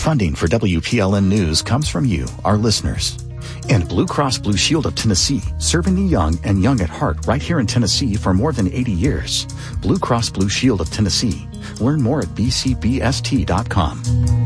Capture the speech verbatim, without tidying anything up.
Funding for W P L N News comes from you, our listeners. And Blue Cross Blue Shield of Tennessee, serving the young and young at heart right here in Tennessee for more than eighty years. Blue Cross Blue Shield of Tennessee. Learn more at b c b s t dot com.